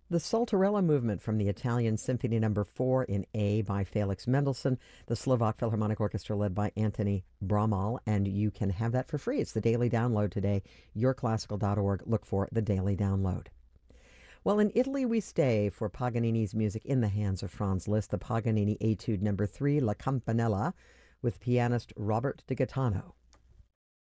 The Saltarella Movement from the Italian Symphony No. 4 in A by Felix Mendelssohn, the Slovak Philharmonic Orchestra led by Antony Bramall, and you can have that for free. It's the Daily Download today, yourclassical.org. Look for the Daily Download. Well, in Italy we stay for Paganini's music in the hands of Franz Liszt, the Paganini Etude No. 3, La Campanella, with pianist Robert de Gaetano.